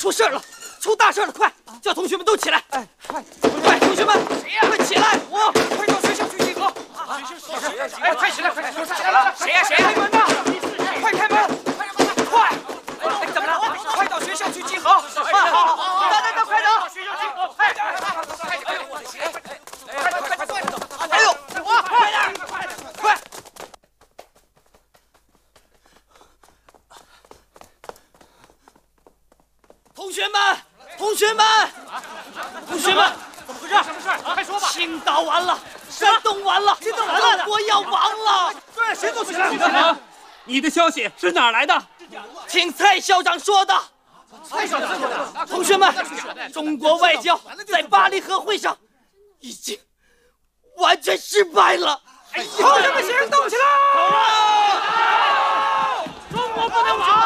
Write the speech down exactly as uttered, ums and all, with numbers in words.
出事了，出大事了！快叫同学们都起来！哎，快，快，同学们，谁呀？快起来！我快到学校去集合！啊，哎，快起来，快起来！怎么了？谁呀？谁呀？开门呐！快开门！快！哎，怎么了？快到学校去集合！啊，好，好，大家都快点！学校集合！快点！快点！哎呦，我的鞋！哎，快快快走！哎呦，我快点！快点！快！同学们，同学们，同学们，怎么回事？什么事？快说吧！青岛完了，山东完了，青岛完了，中国要亡了！对，谁都起来！许德成，你的消息是哪儿来的？听蔡校长说的。蔡校长说的。同学们，中国外交在巴黎和会上已经完全失败了。同学们，行动起来！中国不能亡！